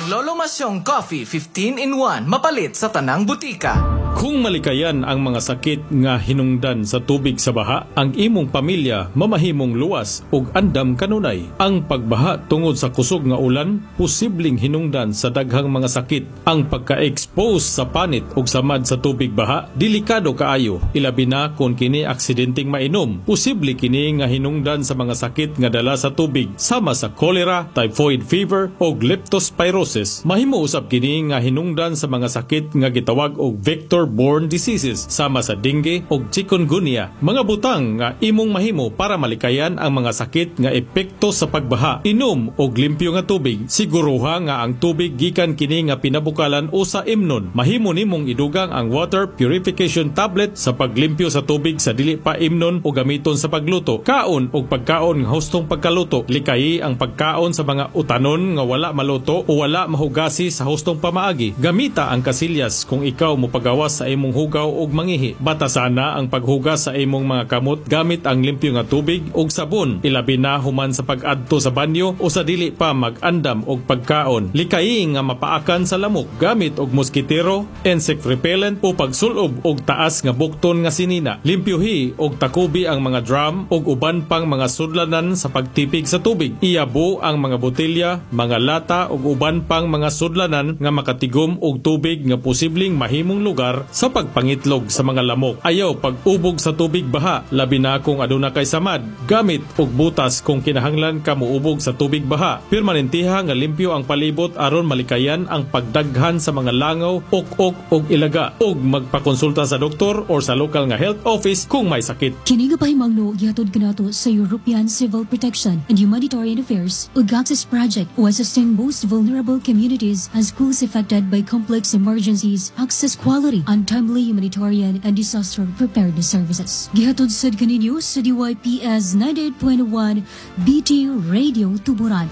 Ang Lolo Masyong Coffee 15-in-1 mapalit sa tanang butika. Kung malikayan ang mga sakit nga hinungdan sa tubig sa baha, ang imong pamilya mamahimong luwas ug andam kanunay. Ang pagbaha tungod sa kusog nga ulan posibleng hinungdan sa daghang mga sakit. Ang pagka-expose sa panit ug samad sa tubig baha delikado kaayo, ilabi na kung kini aksidenteng mainom. Posible kini nga hinungdan sa mga sakit nga dala sa tubig sama sa cholera, typhoid fever ug leptospirosis. Mahimo usab kini nga hinungdan sa mga sakit nga gitawag og vector-borne diseases sama sa dengue ug chikungunya. Mga butang nga imong mahimo para malikayan ang mga sakit nga epekto sa pagbaha. Inom og limpyo nga tubig. Siguruha nga ang tubig gikan kini nga pinabukalan o sa imnon. Mahimo nimong idugang ang water purification tablet sa paglimpyo sa tubig sa dili pa imnon o gamiton sa pagluto. Kaon og pagkaon nga hustong pagkaluto. Likayi ang pagkaon sa mga utanon nga wala maluto o wala mahugasi sa hustong pamaagi. Gamita ang kasilyas kung ikaw mo pagawas sa imong hugaw ug mangihi. Batasana ang paghugas sa imong mga kamot gamit ang limpyo nga tubig ug sabon, ilabi na human sa pag-adto sa banyo o sa dili pa mag-andam og pagkaon. Likayi nga mapaakan sa lamok gamit og moskitero, insect repellent o pagsulob og taas nga bukton nga sinina. Limpyohi og takubi ang mga drum ug uban pang mga sudlanan sa pagtipig sa tubig. Iyabo ang mga botelya, mga lata ug uban pang mga sudlanan nga makatigom og tubig nga posibleng mahimong lugar sa pagpangitlog sa mga lamok. Ayaw pag-ubog sa tubig baha, labi na kung aduna kay samad. Gamit og butas kung kinahanglan ka moubog sa tubig baha. Permanentiha nga limpyo ang palibot aron malikayan ang pagdaghan sa mga langaw, ok-ok ug ilaga. Ug magpakonsulta sa doktor or sa local nga health office kung may sakit. Kini nga pahimangno gihatod kanato sa European Civil Protection and Humanitarian Affairs ug Access Project o assisting most vulnerable communities and schools affected by complex emergencies, access quality, and timely humanitarian and disaster preparedness services. Gihatod sad kaninyo sa DYPS 98.1 BT Radio Tuburan.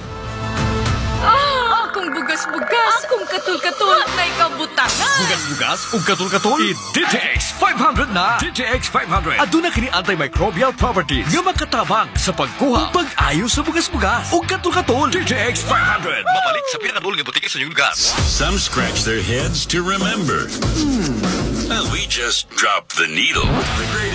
Akong bugas-bugas, akong katul-katul, na ikabutangan. Bugas-bugas ug katul-katul, i-DTX 500 na. DTX 500 aduna kini antimicrobial properties nga makatabang sa pagkuha ug pag-ayo sa bugas-bugas ug katul-katul. DTX 500 mapalit sa pinakadul nga butika sa inyong gas. Some scratch their heads to remember. Well, we just dropped the needle. The greatest